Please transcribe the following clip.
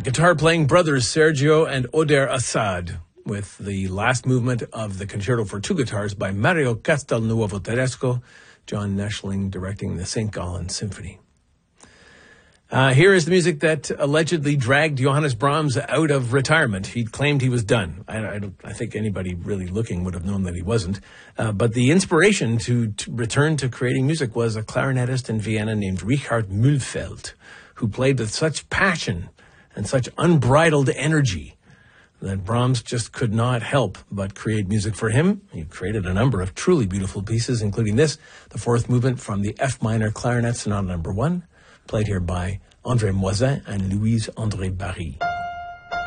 guitar-playing brothers Sergio and Oder Assad, with the last movement of the Concerto for Two Guitars by Mario Castelnuovo Tedesco, John Neschling directing the St. Gallen Symphony. Here is the music that allegedly dragged Johannes Brahms out of retirement. He claimed he was done. I think anybody really looking would have known that he wasn't. But the inspiration to return to creating music was a clarinetist in Vienna named Richard Mühlfeld, who played with such passion and such unbridled energy that Brahms just could not help but create music for him. He created a number of truly beautiful pieces, including this, the fourth movement from the F minor Clarinet Sonata No. 1, played here by André Moisin and Louise André Barry.